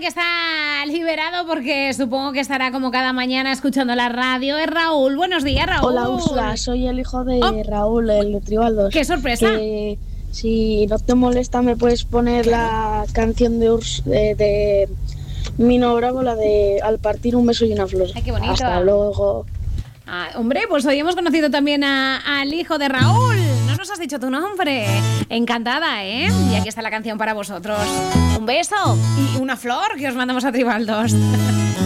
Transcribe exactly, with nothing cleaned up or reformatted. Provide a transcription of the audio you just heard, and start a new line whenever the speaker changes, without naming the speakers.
que está liberado porque supongo que estará como cada mañana escuchando la radio. Es Raúl. Buenos días, Raúl.
Hola, Úrsula. Soy el hijo de
oh.
Raúl, el de Tribaldos.
¡Qué sorpresa!
Que, si no te molesta, me puedes poner la canción de, Urs, de, de Mino Bravo, la de Al partir un beso y una flor.
Ay, qué bonito.
Hasta luego.
Ah, hombre, pues hoy hemos conocido también a, al hijo de Raúl. No nos has dicho tu nombre. Encantada, ¿eh? Y aquí está la canción para vosotros. Un beso y una flor que os mandamos a Tribaldos.